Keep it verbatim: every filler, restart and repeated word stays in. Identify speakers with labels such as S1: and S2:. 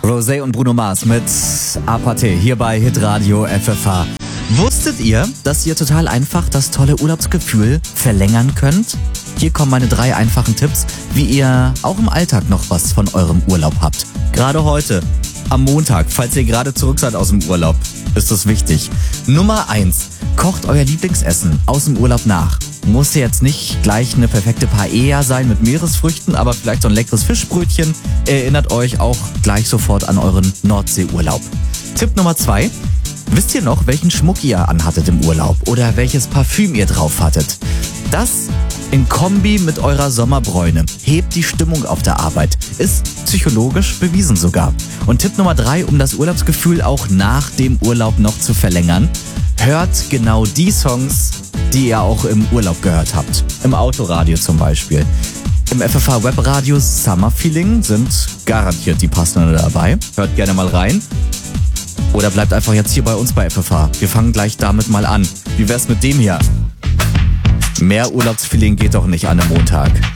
S1: Rosé und Bruno Mars mit Apathe hier bei Hitradio F F H. Wusstet ihr, dass ihr total einfach das tolle Urlaubsgefühl verlängern könnt? Hier kommen meine drei einfachen Tipps, wie ihr auch im Alltag noch was von eurem Urlaub habt. Gerade heute, am Montag, falls ihr gerade zurück seid aus dem Urlaub, ist das wichtig. Nummer eins. Kocht euer Lieblingsessen aus dem Urlaub nach. Muss jetzt nicht gleich eine perfekte Paella sein mit Meeresfrüchten, aber vielleicht so ein leckeres Fischbrötchen erinnert euch auch gleich sofort an euren Nordseeurlaub. Tipp Nummer zwei. Wisst ihr noch, welchen Schmuck ihr anhattet im Urlaub oder welches Parfüm ihr drauf hattet? Das in Kombi mit eurer Sommerbräune hebt die Stimmung auf der Arbeit. Ist psychologisch bewiesen sogar. Und Tipp Nummer drei, um das Urlaubsgefühl auch nach dem Urlaub noch zu verlängern: Hört genau die Songs, die ihr auch im Urlaub gehört habt. Im Autoradio zum Beispiel. Im F F H Webradio Summer Feeling sind garantiert die passenden dabei. Hört gerne mal rein. Oder bleibt einfach jetzt hier bei uns bei F F H. Wir fangen gleich damit mal an. Wie wär's mit dem hier? Mehr Urlaubsfeeling geht doch nicht an einem Montag.